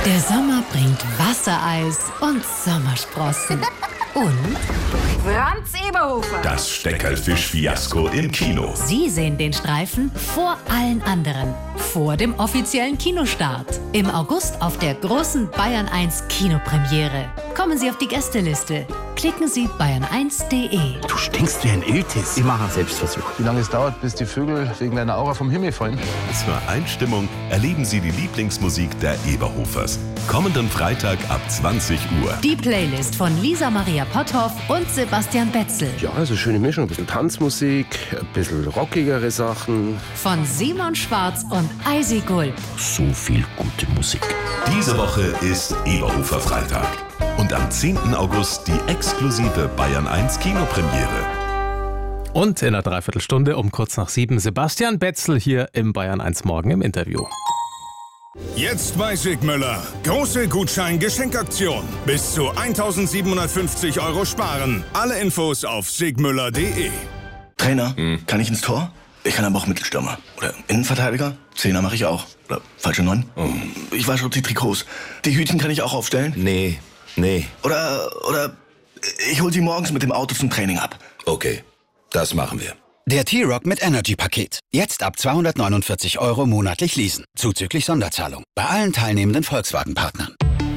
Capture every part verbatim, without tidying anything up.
Der Sommer bringt Wassereis und Sommersprossen. Und Franz Eberhofer. Das Steckerlfisch-Fiasko im Kino. Sie sehen den Streifen vor allen anderen. Vor dem offiziellen Kinostart. Im August auf der großen Bayern eins Kinopremiere. Kommen Sie auf die Gästeliste. Klicken Sie bayern eins punkt de. Du stinkst wie ein Iltis. Ich mache einen Selbstversuch. Wie lange es dauert, bis die Vögel wegen deiner Aura vom Himmel fallen? Zur Einstimmung erleben Sie die Lieblingsmusik der Eberhofers. Kommenden Freitag ab zwanzig Uhr. Die Playlist von Lisa Maria Potthoff und Sebastian Betzel. Ja, also schöne Mischung. Ein bisschen Tanzmusik, ein bisschen rockigere Sachen. Von Simon Schwarz und Eisi Gulb. So viel gute Musik. Diese Woche ist Eberhofer Freitag. Und am zehnten August die exklusive Bayern eins Kinopremiere. Und in einer Dreiviertelstunde um kurz nach sieben Sebastian Betzel hier im Bayern eins Morgen im Interview. Jetzt bei Sigmüller. Große Gutschein-Geschenkaktion. Bis zu eintausendsiebenhundertfünfzig Euro sparen. Alle Infos auf sigmüller punkt de. Trainer, hm. kann ich ins Tor? Ich kann aber auch Mittelstürmer. Oder Innenverteidiger? Zehner mache ich auch. Oder falsche Neun? Oh. Ich wasche die Trikots. Die Hütchen kann ich auch aufstellen? Nee, nee. Oder, oder ich hol sie morgens mit dem Auto zum Training ab. Okay, das machen wir. Der T-Rock mit Energy-Paket. Jetzt ab zweihundertneunundvierzig Euro monatlich leasen. Zuzüglich Sonderzahlung. Bei allen teilnehmenden Volkswagen-Partnern.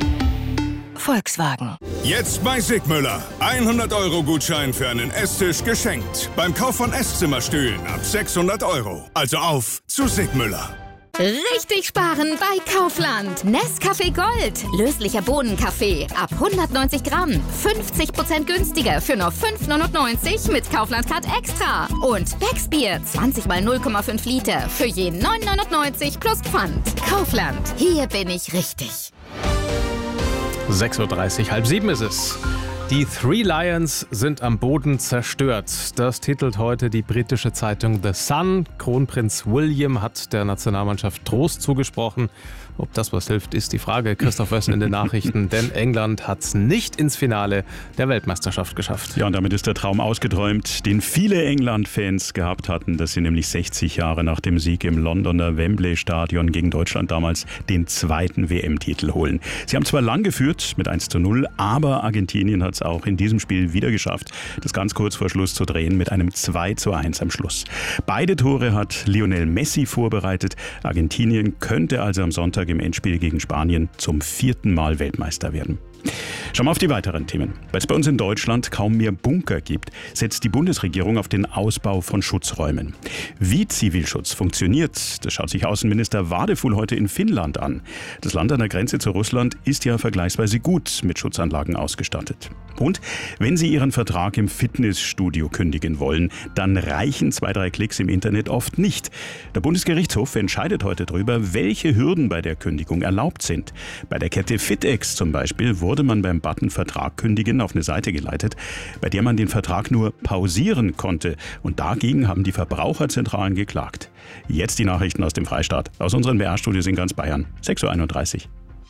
Volkswagen. Jetzt bei Sigmüller. hundert Euro Gutschein für einen Esstisch geschenkt. Beim Kauf von Esszimmerstühlen ab sechshundert Euro. Also auf zu Sigmüller. Richtig sparen bei Kaufland. Nescafé Gold. Löslicher Bohnenkaffee. Ab hundertneunzig Gramm. fünfzig Prozent günstiger für nur fünf neunundneunzig mit Kaufland Card Extra. Und Becksbier. zwanzig mal null Komma fünf Liter. Für je neun neunundneunzig plus Pfand. Kaufland. Hier bin ich richtig. sechs Uhr dreißig, halb sieben ist es. Die Three Lions sind am Boden zerstört. Das titelt heute die britische Zeitung The Sun. Kronprinz William hat der Nationalmannschaft Trost zugesprochen. Ob das was hilft, ist die Frage. Christoph Wössen in den Nachrichten. Denn England hat es nicht ins Finale der Weltmeisterschaft geschafft. Ja, und damit ist der Traum ausgeträumt, den viele England-Fans gehabt hatten, dass sie nämlich sechzig Jahre nach dem Sieg im Londoner Wembley-Stadion gegen Deutschland damals den zweiten W M-Titel holen. Sie haben zwar lang geführt mit eins zu null, aber Argentinien hat es auch in diesem Spiel wieder geschafft, das ganz kurz vor Schluss zu drehen mit einem zwei zu eins am Schluss. Beide Tore hat Lionel Messi vorbereitet. Argentinien könnte also am Sonntag im Endspiel gegen Spanien zum vierten Mal Weltmeister werden. Schauen wir auf die weiteren Themen. Weil es bei uns in Deutschland kaum mehr Bunker gibt, setzt die Bundesregierung auf den Ausbau von Schutzräumen. Wie Zivilschutz funktioniert, das schaut sich Außenminister Wadefuhl heute in Finnland an. Das Land an der Grenze zu Russland ist ja vergleichsweise gut mit Schutzanlagen ausgestattet. Und wenn Sie Ihren Vertrag im Fitnessstudio kündigen wollen, dann reichen zwei, drei Klicks im Internet oft nicht. Der Bundesgerichtshof entscheidet heute darüber, welche Hürden bei der Kündigung erlaubt sind. Bei der Kette FitEx zum Beispiel wurde man beim Button Vertrag kündigen auf eine Seite geleitet, bei der man den Vertrag nur pausieren konnte. Und dagegen haben die Verbraucherzentralen geklagt. Jetzt die Nachrichten aus dem Freistaat, aus unseren B R-Studios in ganz Bayern. sechs Uhr einunddreißig.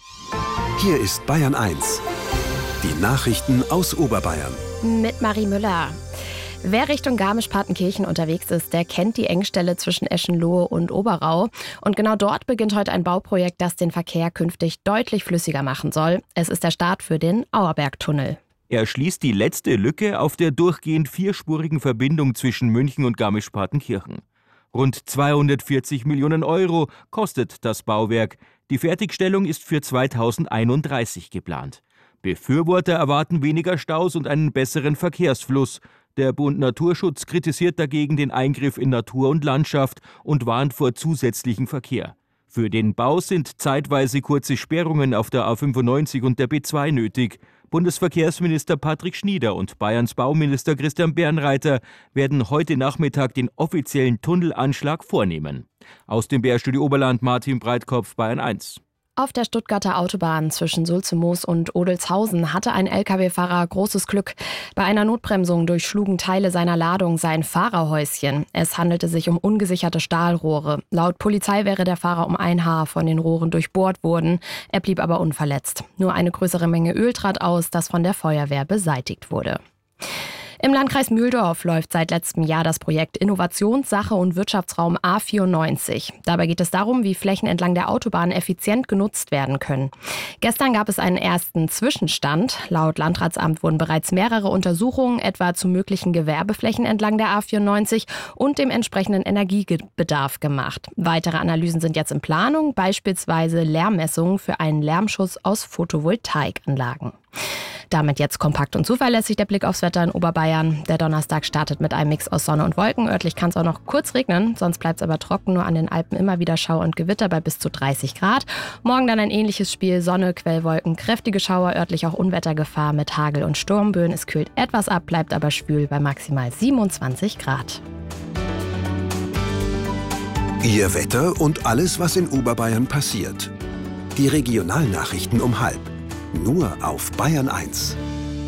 Hier ist Bayern eins. Die Nachrichten aus Oberbayern. Mit Marie Müller. Wer Richtung Garmisch-Partenkirchen unterwegs ist, der kennt die Engstelle zwischen Eschenlohe und Oberau. Und genau dort beginnt heute ein Bauprojekt, das den Verkehr künftig deutlich flüssiger machen soll. Es ist der Start für den Auerbergtunnel. Er schließt die letzte Lücke auf der durchgehend vierspurigen Verbindung zwischen München und Garmisch-Partenkirchen. Rund zweihundertvierzig Millionen Euro kostet das Bauwerk. Die Fertigstellung ist für zweitausendeinunddreißig geplant. Befürworter erwarten weniger Staus und einen besseren Verkehrsfluss. Der Bund Naturschutz kritisiert dagegen den Eingriff in Natur und Landschaft und warnt vor zusätzlichem Verkehr. Für den Bau sind zeitweise kurze Sperrungen auf der A fünfundneunzig und der B zwei nötig. Bundesverkehrsminister Patrick Schnieder und Bayerns Bauminister Christian Bernreiter werden heute Nachmittag den offiziellen Tunnelanschlag vornehmen. Aus dem B R-Studio Oberland Martin Breitkopf, Bayern eins. Auf der Stuttgarter Autobahn zwischen Sulzemoos und Odelshausen hatte ein L K W-Fahrer großes Glück. Bei einer Notbremsung durchschlugen Teile seiner Ladung sein Fahrerhäuschen. Es handelte sich um ungesicherte Stahlrohre. Laut Polizei wäre der Fahrer um ein Haar von den Rohren durchbohrt worden. Er blieb aber unverletzt. Nur eine größere Menge Öl trat aus, das von der Feuerwehr beseitigt wurde. Im Landkreis Mühldorf läuft seit letztem Jahr das Projekt Innovationssache und Wirtschaftsraum A vierundneunzig. Dabei geht es darum, wie Flächen entlang der Autobahn effizient genutzt werden können. Gestern gab es einen ersten Zwischenstand. Laut Landratsamt wurden bereits mehrere Untersuchungen etwa zu möglichen Gewerbeflächen entlang der A vierundneunzig und dem entsprechenden Energiebedarf gemacht. Weitere Analysen sind jetzt in Planung, beispielsweise Lärmmessungen für einen Lärmschutz aus Photovoltaikanlagen. Damit jetzt kompakt und zuverlässig der Blick aufs Wetter in Oberbayern. Der Donnerstag startet mit einem Mix aus Sonne und Wolken. Örtlich kann es auch noch kurz regnen, sonst bleibt es aber trocken. Nur an den Alpen immer wieder Schauer und Gewitter bei bis zu dreißig Grad. Morgen dann ein ähnliches Spiel. Sonne, Quellwolken, kräftige Schauer, örtlich auch Unwettergefahr mit Hagel und Sturmböen. Es kühlt etwas ab, bleibt aber schwül bei maximal siebenundzwanzig Grad. Ihr Wetter und alles, was in Oberbayern passiert. Die Regionalnachrichten um halb. Nur auf Bayern eins.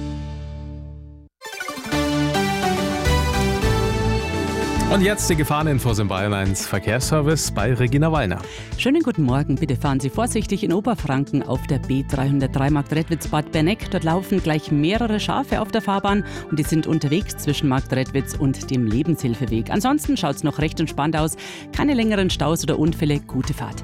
Und jetzt die Gefahreninfos im Bayern eins Verkehrsservice bei Regina Wallner. Schönen guten Morgen. Bitte fahren Sie vorsichtig in Oberfranken auf der B dreihundertdrei Marktredwitz-Bad Berneck. Dort laufen gleich mehrere Schafe auf der Fahrbahn und die sind unterwegs zwischen Marktredwitz und dem Lebenshilfeweg. Ansonsten schaut es noch recht entspannt aus. Keine längeren Staus oder Unfälle. Gute Fahrt.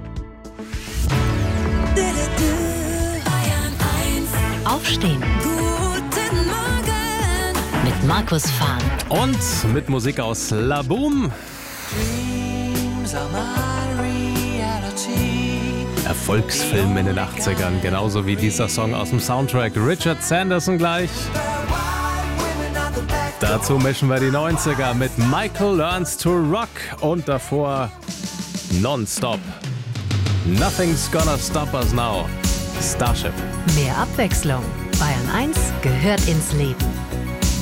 Aufstehen. Guten Morgen. Mit Markus Fahn. Und mit Musik aus La Boom. Erfolgsfilm in den achtzigern, genauso wie dieser Song aus dem Soundtrack. Richard Sanderson gleich. Dazu mischen wir die neunziger mit Michael Learns to Rock und davor Nonstop. Nothing's gonna stop us now. Starship. Mehr Abwechslung. Bayern eins gehört ins Leben.